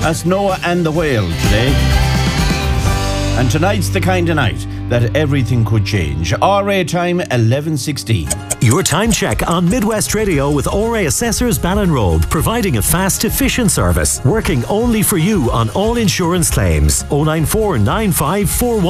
That's Noah and the Whale today. And tonight's the kind of night that everything could change. RA time 11:16. Your time check on Midwest Radio with ORA Assessors Ballinrobe, providing a fast, efficient service, working only for you on all insurance claims. 094 95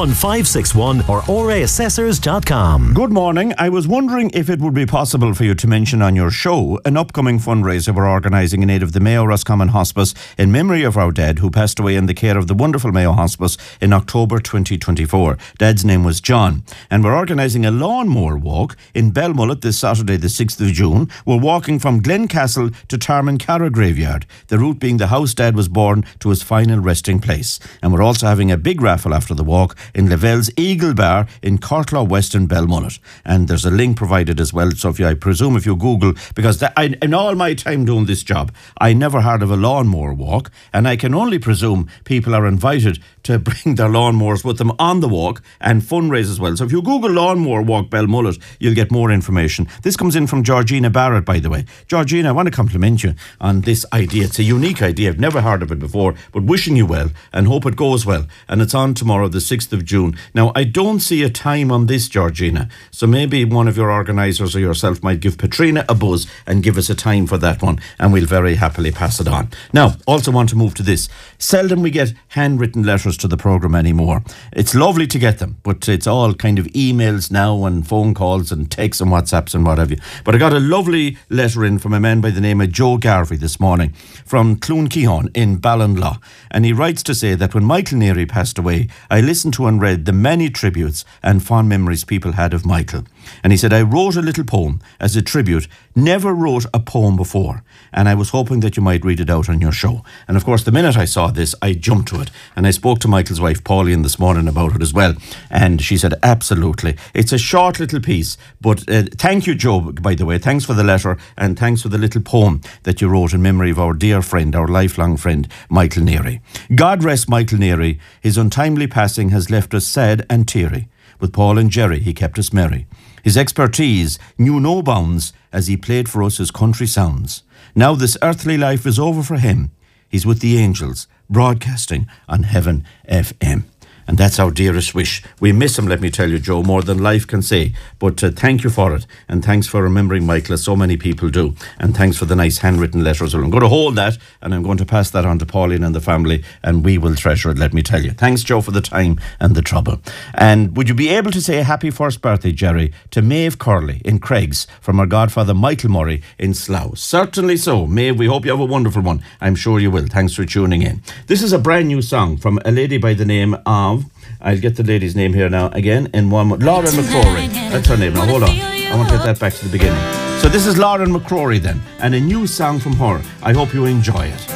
41561 or oraassessors.com. Good morning. I was wondering if it would be possible for you to mention on your show an upcoming fundraiser we're organising in aid of the Mayo Roscommon Hospice in memory of our dad who passed away in the care of the wonderful Mayo Hospice in October 2024. Dad's name was John. And we're organising a lawnmower walk in Belmullet this Saturday, the 6th of June. We're walking from Glencastle to Tarmancarra Graveyard, the route being the house Dad was born to his final resting place. And we're also having a big raffle after the walk in Lavelle's Eagle Bar in Cortlaw West in Belmullet. And there's a link provided as well. So I presume if you Google, because in all my time doing this job, I never heard of a lawnmower walk. And I can only presume people are invited to bring their lawnmowers with them on the walk and fundraise as well. So if you Google lawnmower walk Belmullet, you'll get more information. This comes in from Georgina Barrett, by the way. Georgina, I want to compliment you on this idea. It's a unique idea. I've never heard of it before, but wishing you well and hope it goes well. And it's on tomorrow, the 6th of June. Now, I don't see a time on this, Georgina. So maybe one of your organisers or yourself might give Patrina a buzz and give us a time for that one, and we'll very happily pass it on. Now, also want to move to this. Seldom we get handwritten letters to the programme anymore. It's lovely to get them, but it's all kind of emails now and phone calls and texts and WhatsApps and what have you. But I got a lovely letter in from a man by the name of Joe Garvey this morning from Cloonkehon in Ballinlaw. And he writes to say that when Michael Neary passed away, I listened to and read the many tributes and fond memories people had of Michael. And he said, I wrote a little poem as a tribute, never wrote a poem before, and I was hoping that you might read it out on your show. And of course, the minute I saw this, I jumped to it. And I spoke to Michael's wife, Pauline, this morning about it as well. And she said, absolutely. It's a short little piece, but thank you, Joe, by the way. Thanks for the letter, and thanks for the little poem that you wrote in memory of our dear friend, our lifelong friend, Michael Neary. God rest Michael Neary. His untimely passing has left us sad and teary. With Paul and Jerry, he kept us merry. His expertise knew no bounds as he played for us his country sounds. Now this earthly life is over for him. He's with the angels, broadcasting on Heaven FM. And that's our dearest wish. We miss him, let me tell you, Joe, more than life can say. But thank you for it. And thanks for remembering Michael, as so many people do. And thanks for the nice handwritten letters. I'm going to hold that, and I'm going to pass that on to Pauline and the family, and we will treasure it, let me tell you. Thanks, Joe, for the time and the trouble. And would you be able to say a happy first birthday, Jerry, to Maeve Curley in Craigs from our godfather Michael Murray in Slough? Certainly so. Maeve, we hope you have a wonderful one. I'm sure you will. Thanks for tuning in. This is a brand new song from a lady by the name of, I'll get the lady's name here now again in one more. Lauren McCrory. That's her name. Now hold on. I want to get that back to the beginning. So this is Lauren McCrory then, and a new song from her. I hope you enjoy it.